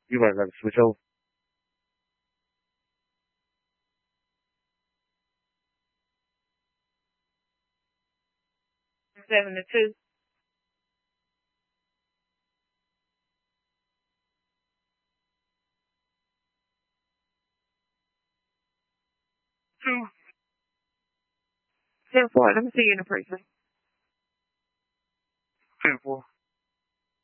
You might have to switch over. 72. 2. 10-4. Let me see you in the precinct. 10-4.